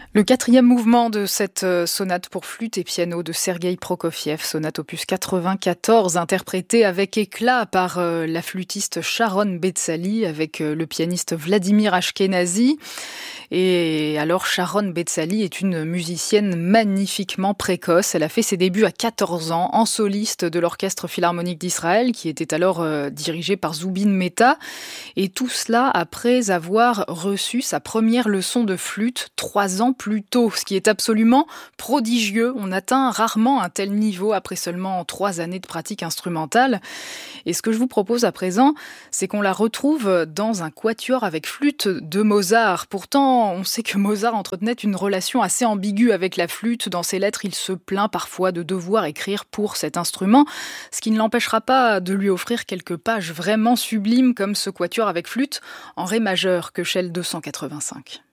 Le quatrième mouvement de cette sonate pour flûte et piano de Sergueï Prokofiev, sonate opus 94, interprétée avec éclat par la flûtiste Sharon Betsali avec le pianiste Vladimir Ashkenazy. Et alors Sharon Betsali est une musicienne magnifiquement précoce. Elle a fait ses débuts à 14 ans en soliste de l'Orchestre Philharmonique d'Israël, qui était alors dirigé par Zubin Mehta. Et tout cela après avoir reçu sa première leçon de flûte 3 ans plus tôt, ce qui est absolument prodigieux. On atteint rarement un tel niveau après seulement 3 années de pratique instrumentale. Et ce que je vous propose à présent, c'est qu'on la retrouve dans un quatuor avec flûte de Mozart. Pourtant, on sait que Mozart entretenait une relation assez ambiguë avec la flûte. Dans ses lettres, il se plaint parfois de devoir écrire pour cet instrument, ce qui ne l'empêchera pas de lui offrir quelques pages vraiment sublimes comme ce quatuor avec flûte en ré majeur, Köchel 285.